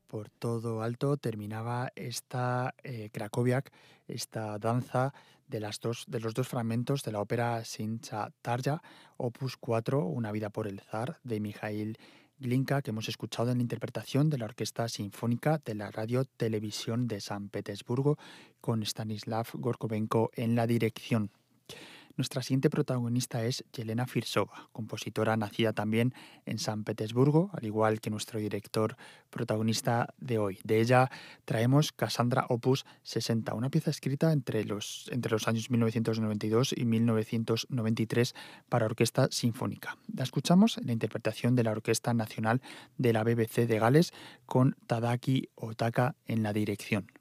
por todo alto terminaba esta Krakowiak, esta danza de los dos fragmentos de la ópera Sincha Tarja, opus 4, Una vida por el zar, de Mikhail Glinka, que hemos escuchado en la interpretación de la Orquesta Sinfónica de la Radio Televisión de San Petersburgo, con Stanislav Gorkovenko en la dirección. Nuestra siguiente protagonista es Yelena Firsova, compositora nacida también en San Petersburgo, al igual que nuestro director protagonista de hoy. De ella traemos Cassandra Opus 60, una pieza escrita entre los años 1992 y 1993 para orquesta sinfónica. La escuchamos en la interpretación de la Orquesta Nacional de la BBC de Gales, con Tadaki Otaka en la dirección.